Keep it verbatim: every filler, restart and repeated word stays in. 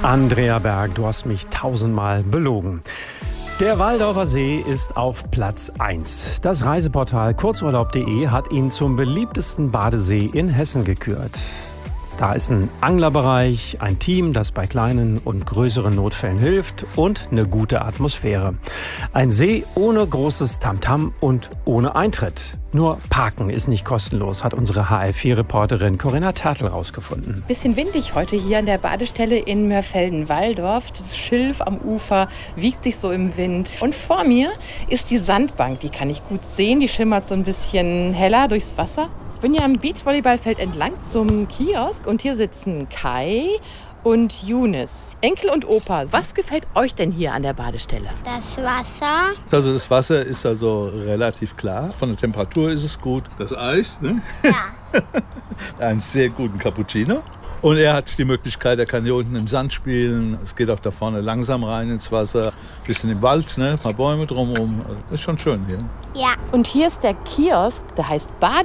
Andrea Berg, du hast mich tausendmal belogen. Der Waldorfer See ist auf Platz eins. Das Reiseportal kurzurlaub punkt de hat ihn zum beliebtesten Badesee in Hessen gekürt. Da ist ein Anglerbereich, ein Team, das bei kleinen und größeren Notfällen hilft und eine gute Atmosphäre. Ein See ohne großes Tamtam und ohne Eintritt. Nur Parken ist nicht kostenlos, hat unsere H L vier Reporterin Corinna Tertl rausgefunden. Bisschen windig heute hier an der Badestelle in Mörfelden-Walldorf. Das Schilf am Ufer wiegt sich so im Wind. Und vor mir ist die Sandbank, die kann ich gut sehen. Die schimmert so ein bisschen heller durchs Wasser. Ich bin ja am Beachvolleyballfeld entlang zum Kiosk und hier sitzen Kai und Younes, Enkel und Opa. Was gefällt euch denn hier an der Badestelle? Das Wasser. Also das Wasser ist also relativ klar. Von der Temperatur ist es gut. Das Eis, ne? Ja. Einen sehr guten Cappuccino. Und er hat die Möglichkeit, er kann hier unten im Sand spielen. Es geht auch da vorne langsam rein ins Wasser. Ein bisschen im Wald, ne? Ein paar Bäume drumherum. Das ist schon schön hier. Ja. Und hier ist der Kiosk, der heißt Bade.